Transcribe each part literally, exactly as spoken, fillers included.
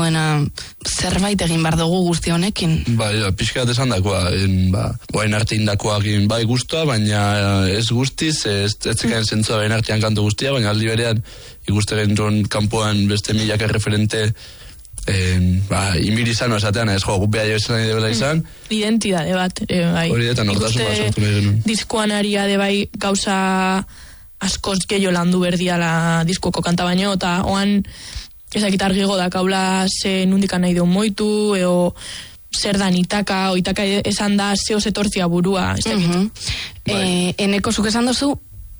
duena zerbait egin bar dugu guzti honekin. Bai, pixkat esan dakoa, en, ba, guain arte indakoakin bai guztua, baina ez guztiz, ez etzekaen zentzua bain artean kantu guztia, baina aldi berean ikusteren duen kanpoan beste milaka referente en, ba, inbiri izan esatean, ez jo, gupea jo esan nahi debela izan. Identidade bat, e, bai. Hori eta nortasun bat sortu nahi genuen. Diskoan aria de bai gauza askoz gehiago landu berdiala diskuoko kanta baino, eta oan ezakit argigo da kaula ze nundikan nahi deun moitu, eo zer da itaka, o itaka esan da zeo zetortzia burua, ez dakit. Uh-huh. e, eneko zuk esan dozu,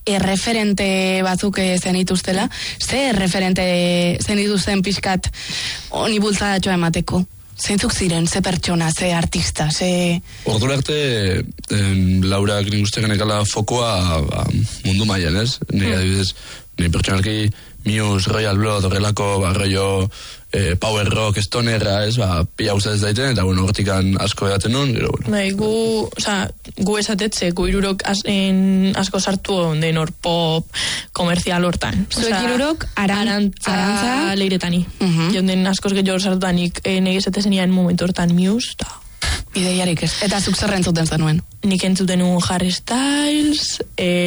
erreferente batzuk zen ituztela, ze erreferente zen ituzten pixkat honi bultzadatxoa emateko? Zeintzuk ziren, ze pertsona, ze artista, ze... Ordura arte, em, Laura nik uste genekala fokoa ba, mundu mailan, ez? Nire mm. adibidez, nire pertsonalki Muse, Royal Blood, horrelako, ba, rollo, eh, power rock, stonerra, ez? Ba, pila guztat ez daiten, eta bueno, hortikan asko edaten nun, gero, bueno. Bai, gu, oza, gu esatetze, gu irurok as, en, asko sartu den hor pop, komerzial hortan. Zuek irurok, arantza, arantza leiretani. Uh-huh. Jonden askoz gehiago sartutanik, e, nire esatezenian momentu hortan Muse, eta... Ideiarik ez. Eta zuk zer entzuten zenuen? Nik entzuten un Harry Styles,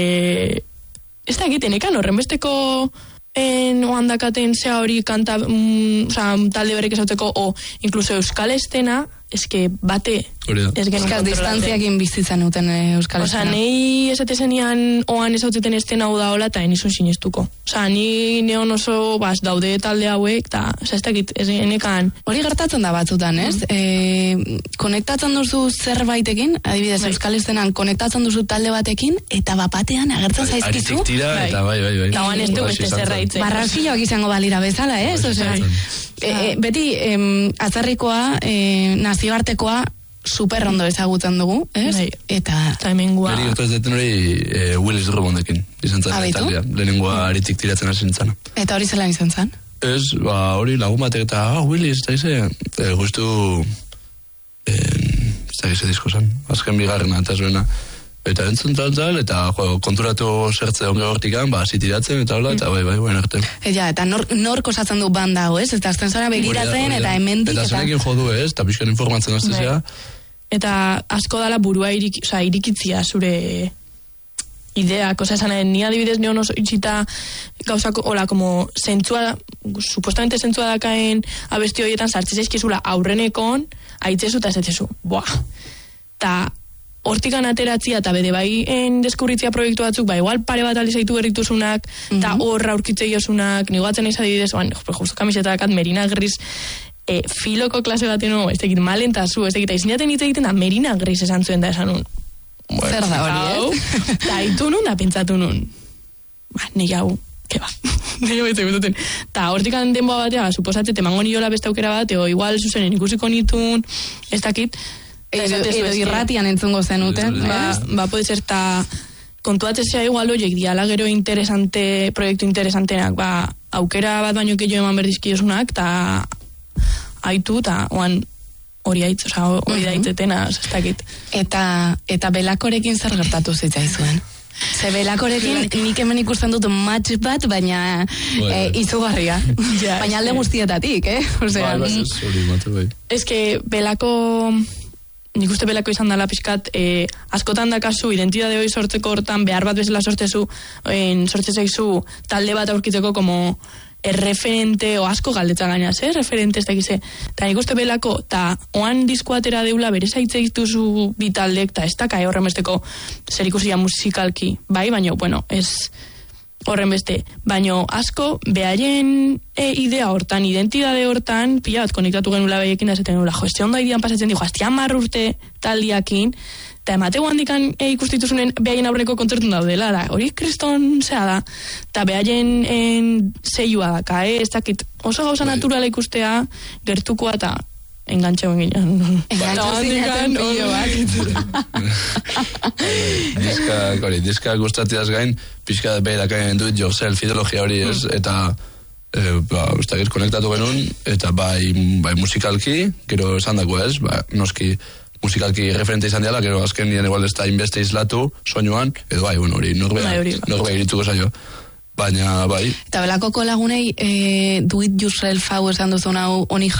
e, ez da egiten, ekan horren besteko... En oandakaten zea hori kanta, mm, oza, talde berek esauteko, o incluso euskal estena, eske bate, ez genuen kontrolatzen. Distantziakin bizitzen uten euskal estena. Oza, nahi esatezenian oan esautzeten estena hau da hola, eta enizun sinestuko. Oza, ni neon oso, bas, daude talde hauek, eta, oza, ez dakit, ez enekan. Hori gertatzen da batzutan, ez? Mm. E, konektatzen duzu zerbaitekin, adibidez, bai. Euskal estenan konektatzen duzu talde batekin, eta bapatean agertzen zaizkizu. Aritik tira, bai. Eta bai, bai, bai. Eta oan ez du beste zerraitzen. Barraskilloak izango balira bezala, ez? Osea, e, e, beti, em, atzerrikoa, e, nazioartekoa, super ondo ezagutzen dugu, ez? Bai. Eta... Eta hemengoa... Beri gertu ez deten hori e, Willis Drummonddekin, izan zan Italia. Lehenengoa aritik tiratzen hasi zintzen. Eta hori zelan izan zan? Ez, ba, hori lagun batek eta, ah, Willis, eta ize, e, guztu, e, ez da ize disko zan, azken bigarrena, eta zuena. Eta entzun tal, tal, eta jo, konturatu zertze onge hortikan, ba, zitiratzen, eta hola, eta bai, bai, buen arte. Ja, eta nor, nork osatzen du banda hau, ez? Eta azten zara begiratzen, eta hemendik, eta... Eta zenekin jodu, ez? Eta pixkan informatzen aztezea. Eta asko dala burua irik, oza, irikitzia zure ideak, oza, esan, ni adibidez neon oso itxita gauzako, hola, como zentzua, supuestamente zentzua dakaen abesti horietan sartzen zaizkizula aurrenekon, aitzezu eta ez etzezu, buah. Ta hortikan ateratzia eta bede bai en deskubritzia proiektu batzuk, ba, igual pare bat alizaitu berrituzunak, eta mm-hmm. horra aurkitze josunak, nigoatzen eiz adibidez, ban, justo kamiseta dakat, Merina Gris, e, filoko klase baten, no, ez tekit malentazu, ez tekit, aizinaten hitz egiten da Merina Gris esan zuen da esan nun. Bueno, zer da hori, ez? Da, hitu nun, da pentsatu nun. Ba, nire hau, ke ba. Nire hau betuten. Ta, hortikan denboa batea, ba, suposatzet, emango niola beste aukera bat, o igual zuzenen ikusiko nitun, ez dakit, edo, edo irratian entzungo zenuten, ba, ba, puede ser, ta kontuatzea igual oiek diala gero interesante, proiektu interesantenak, ba, aukera bat baino que jo eman berdizkiosunak, ta aitu, ta oan hori aitz, oza, hori da aitzetena, ez dakit. Eta, eta belakorekin zer gertatu zitzaizuen? Ze belakorekin nik hemen ikusten dut match bat, baina e, izugarria. Ja, baina alde guztietatik, eh? Osea, bai, bai, sorry, mate, bai. Ez que belako... Nik uste belako izan dela pixkat, eh, askotan dakazu, identidade hori sortzeko hortan, behar bat bezala sortzezu, en, sortzezaizu talde bat aurkitzeko como erreferente, o asko galdetza gainaz, eh, referente ez dakize. Eta nik uste belako, eta oan disko atera deula, bere zaitze dituzu bitaldek, eta ez dakai horren besteko zer ikusia musikalki, bai, baina, bueno, ez... Horren beste, baino asko behaien e, idea hortan, identidade hortan, pila bat konektatu genula behiekin da zeten nula, jo, este ondo idian pasatzen dijo, hastia marr urte taldiakin, eta emateu handikan e, ikustituzunen behaien aurreko kontzertun daudela, da, hori kriston zea da, eta behaien zeioa daka, eh, ez dakit, oso gauza naturala ikustea, gertukoa eta engantzeu enginean. Engantzeu zinaten pillo bat. Diskak, hori, diskak gustatiaz gain, pixka behirakain do it yourself ideologia hori ez, eta e, ba, ustakit konektatu genuen, eta bai, bai musikalki, gero esan dako ez, ba, noski musikalki referente izan diala, gero azken nien igual ez da inbeste izlatu, soinuan, edo bai, bueno, hori, norbea, norbea irituko zaio. Baina, bai. Eta belakoko lagunei, e, do it yourself hau esan duzun hau honi